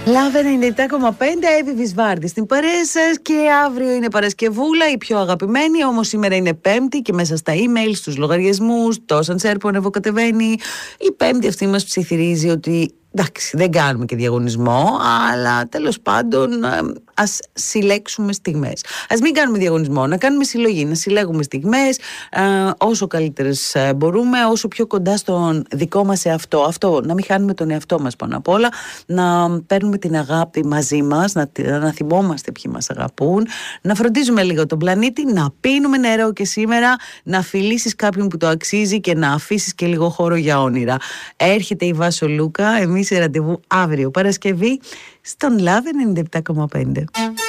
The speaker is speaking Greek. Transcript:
Λάβε 97,5 Εύη Βυσβάρτη στην παρέα σας. Και αύριο είναι Παρασκευούλα, η πιο αγαπημένη. Όμως σήμερα είναι Πέμπτη και μέσα στα email, στους λογαριασμούς, το Σανσέρ που ανεβοκατεβαίνει, η Πέμπτη αυτή μας ψιθυρίζει ότι εντάξει, δεν κάνουμε και διαγωνισμό, αλλά τέλος πάντων ας συλλέξουμε στιγμές. Ας μην κάνουμε διαγωνισμό, να κάνουμε συλλογή, να συλλέγουμε στιγμές όσο καλύτερες μπορούμε, όσο πιο κοντά στον δικό μας εαυτό. Αυτό, να μην χάνουμε τον εαυτό μας πάνω απ' όλα, να παίρνουμε την αγάπη μαζί μας, να θυμόμαστε ποιοι μας αγαπούν, να φροντίζουμε λίγο τον πλανήτη, να πίνουμε νερό και σήμερα, να φιλήσεις κάποιον που το αξίζει και να αφήσεις και λίγο χώρο για όνειρα. Έρχεται η Βάσο Λούκα, εμείς σε ραντεβού αύριο Παρασκευή στον Love 97,5.